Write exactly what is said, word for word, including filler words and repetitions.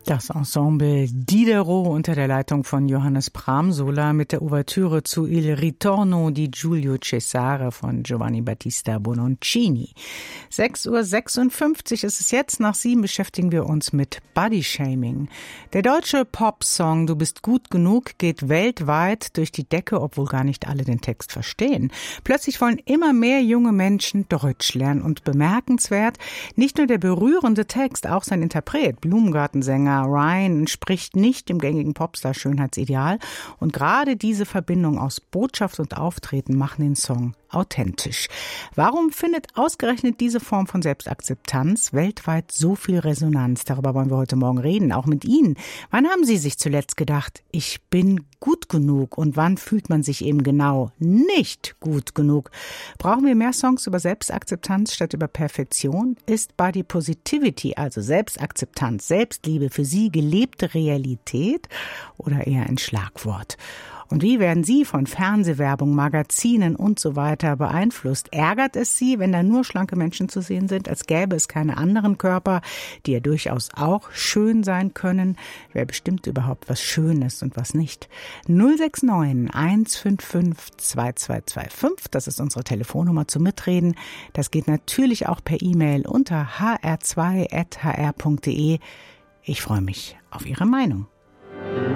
Das Ensemble Diderot unter der Leitung von Johannes Bramsola mit der Ouvertüre zu Il Ritorno di Giulio Cesare von Giovanni Battista Bononcini. sechs Uhr sechsundfünfzig ist es jetzt. Nach sieben beschäftigen wir uns mit Bodyshaming. Der deutsche Popsong Du bist gut genug geht weltweit durch die Decke, obwohl gar nicht alle den Text verstehen. Plötzlich wollen immer mehr junge Menschen Deutsch lernen und bemerkenswert, nicht nur der berührende Text, auch sein Interpret, Blumengartensänger Ryan, entspricht nicht dem gängigen Popstar-Schönheitsideal und gerade diese Verbindung aus Botschaft und Auftreten machen den Song authentisch. Warum findet ausgerechnet diese Form von Selbstakzeptanz weltweit so viel Resonanz? Darüber wollen wir heute Morgen reden, auch mit Ihnen. Wann haben Sie sich zuletzt gedacht, ich bin gut genug, und wann fühlt man sich eben genau nicht gut genug? Brauchen wir mehr Songs über Selbstakzeptanz statt über Perfektion? Ist Body Positivity, also Selbstakzeptanz, Selbstliebe für Sie gelebte Realität oder eher ein Schlagwort? Und wie werden Sie von Fernsehwerbung, Magazinen und so weiter beeinflusst? Ärgert es Sie, wenn da nur schlanke Menschen zu sehen sind, als gäbe es keine anderen Körper, die ja durchaus auch schön sein können? Wer bestimmt überhaupt, was schön ist und was nicht? null sechs neun eins fünf fünf zwei zwei zwei fünf, das ist unsere Telefonnummer zum Mitreden. Das geht natürlich auch per E-Mail unter h r zwei at h r punkt d e. Ich freue mich auf Ihre Meinung.